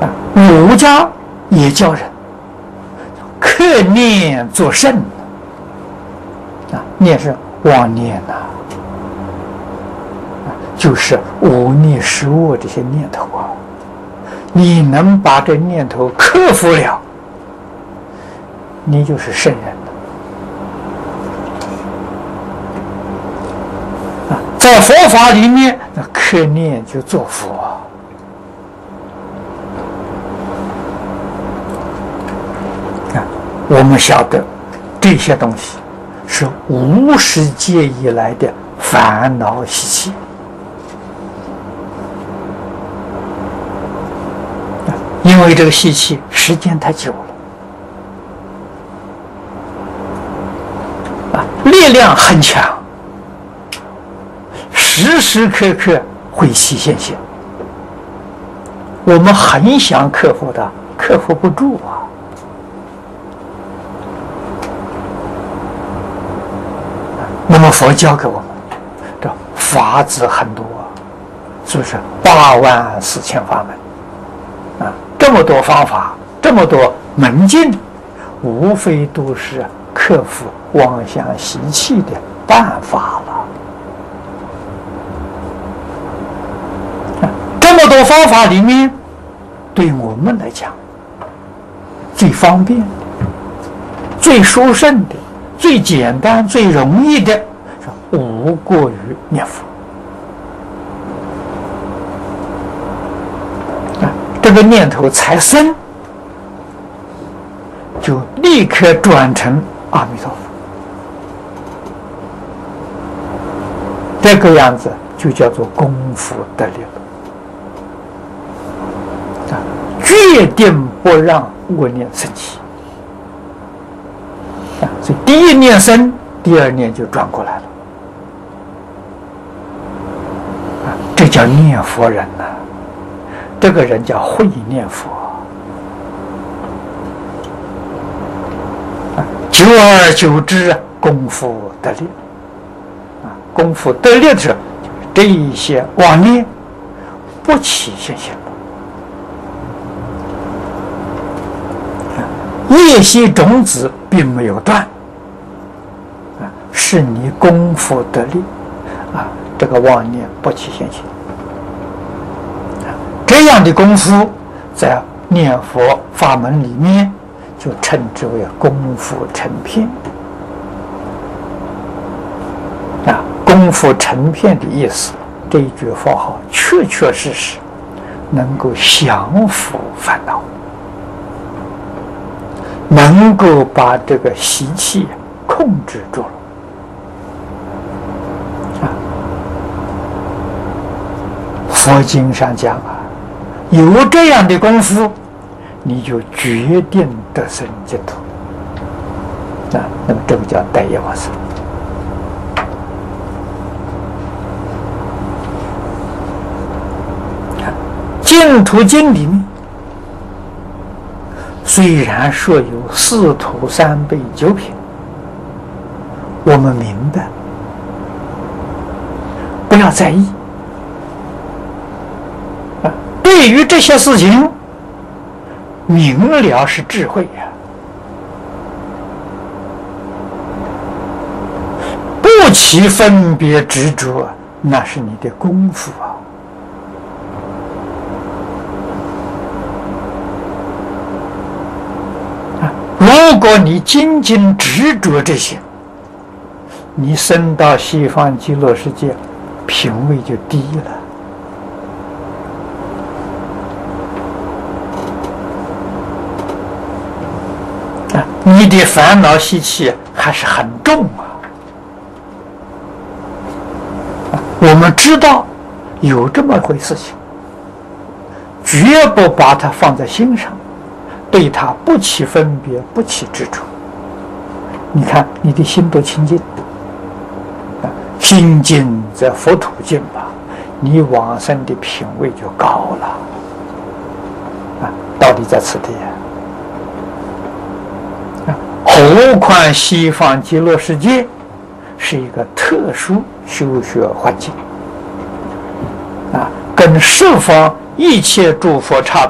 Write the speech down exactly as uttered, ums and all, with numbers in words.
啊，儒家也教人克念作圣啊，念是妄念呐、啊，就是忤逆食恶这些念头啊，你能把这念头克服了，你就是圣人了啊。在佛法里面，那克念就做佛啊。我们晓得这些东西是无始劫以来的烦恼习气，因为这个习气时间太久了啊，力量很强，时时刻刻会起现现。我们很想克服它，克服不住啊。那么佛教给我们这法子很多，是不是八万四千法门啊？这么多方法，这么多门径，无非都是克服妄想习气的办法了。啊，这么多方法里面，对我们来讲，最方便的、最殊胜的、最简单、最容易的，是无过于念佛。啊，这个念头才生，就立刻转成阿弥陀佛。这个样子就叫做功夫得力了。啊，决定不让恶念升起。啊，所以第一念生，第二念就转过来了。啊，这叫念佛人呐、啊，这个人叫会念佛。啊，久而久之，功夫得力。啊，功夫得力的时候，这一些妄念不起现行了。业习种子并没有断，啊，是你功夫得力，啊，这个妄念不起现行。啊，这样的功夫，在念佛法门里面，就称之为功夫成片。啊，功夫成片的意思，这一句佛号确确实实能够降伏烦恼。能够把这个习气控制住了啊！佛经上讲啊，有这样的功夫，你就决定得生净土啊！那么这个叫得业往生。净土经里面虽然说有四土三辈九品，我们明白，不要在意啊。对于这些事情，明了是智慧呀、啊，不起分别执着，那是你的功夫啊。如果你仅仅执着这些，你升到西方极乐世界，品位就低了。啊，你的烦恼习气还是很重啊。啊，我们知道有这么回事情，绝不把它放在心上。对他不起分别，不起执着，你看你的心多清净啊！心净则佛土净吧，你往生的品位就高了啊！道理在此地啊！何况西方极乐世界是一个特殊修学环境啊，跟十方一切诸佛刹